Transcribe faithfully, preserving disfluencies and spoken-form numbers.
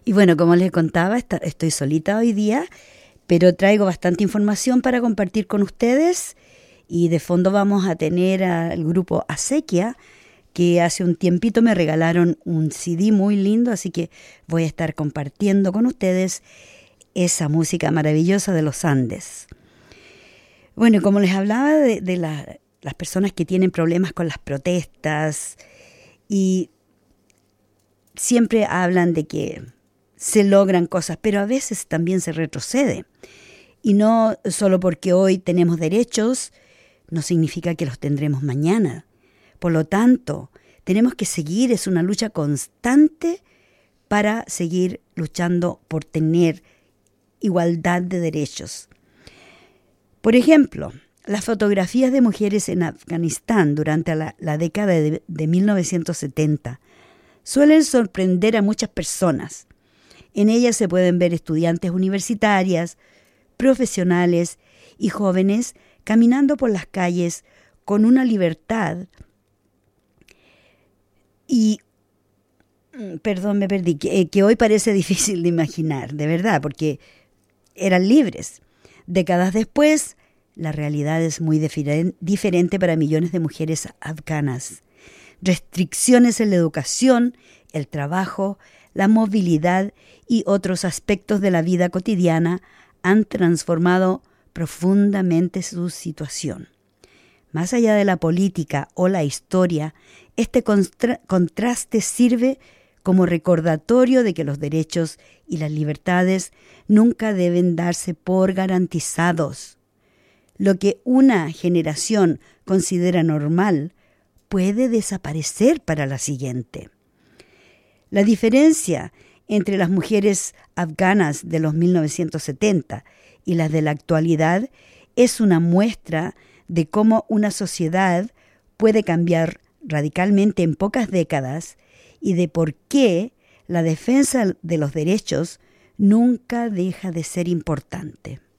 Y bueno, como les contaba, está, estoy solita hoy día, pero traigo bastante información para compartir con ustedes. Y de fondo vamos a tener al grupo Acequia, que hace un tiempito me regalaron un C D muy lindo, así que voy a estar compartiendo con ustedes esa música maravillosa de los Andes. Bueno, como les hablaba de, de la, las personas que tienen problemas con las protestas y siempre hablan de que se logran cosas, pero a veces también se retrocede. Y no solo porque hoy tenemos derechos, no significa que los tendremos mañana. Por lo tanto, tenemos que seguir, es una lucha constante para seguir luchando por tener igualdad de derechos. Por ejemplo, las fotografías de mujeres en Afganistán durante la, la década de, de mil novecientos setenta suelen sorprender a muchas personas. En ellas se pueden ver estudiantes universitarias, profesionales y jóvenes caminando por las calles con una libertad y, perdón, me perdí, que, que hoy parece difícil de imaginar, de verdad, porque eran libres. Décadas después, la realidad es muy diferen- diferente para millones de mujeres afganas. Restricciones en la educación, el trabajo, la movilidad y otros aspectos de la vida cotidiana han transformado profundamente su situación. Más allá de la política o la historia, este contra- contraste sirve como recordatorio de que los derechos y las libertades nunca deben darse por garantizados. Lo que una generación considera normal puede desaparecer para la siguiente. La diferencia entre las mujeres afganas de los mil novecientos setenta y las de la actualidad es una muestra de cómo una sociedad puede cambiar radicalmente en pocas décadas y de por qué la defensa de los derechos nunca deja de ser importante.